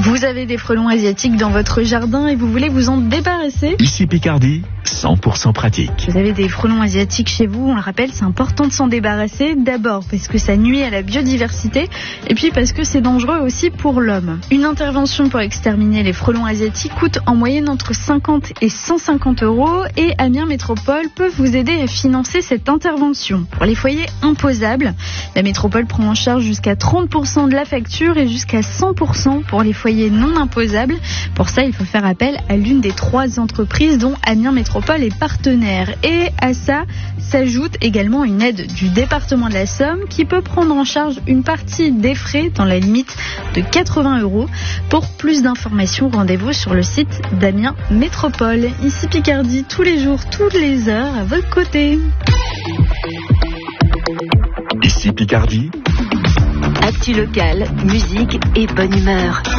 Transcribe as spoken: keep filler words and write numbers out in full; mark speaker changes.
Speaker 1: Vous avez des frelons asiatiques dans votre jardin et vous voulez vous en débarrasser?
Speaker 2: Ici Picardie, cent pour cent pratique.
Speaker 1: Vous avez des frelons asiatiques chez vous, on le rappelle, c'est important de s'en débarrasser. D'abord parce que ça nuit à la biodiversité et puis parce que c'est dangereux aussi pour l'homme. Une intervention pour exterminer les frelons asiatiques coûte en moyenne entre cinquante et cent cinquante euros et Amiens Métropole peut vous aider à financer cette intervention. Pour les foyers imposables, la métropole prend en charge jusqu'à trente pour cent de la facture et jusqu'à cent pour cent pour les foyers non imposables. Pour ça, il faut faire appel à l'une des trois entreprises dont Amiens Métropole est partenaire. Et à ça s'ajoute également une aide du département de la Somme qui peut prendre en charge une partie des frais dans la limite de quatre-vingts euros. Pour plus d'informations, rendez-vous sur le site d'Amiens Métropole. Ici Picardie, tous les jours, toutes les heures, à votre côté.
Speaker 2: Ici Picardie.
Speaker 3: Actu locale, musique et bonne humeur.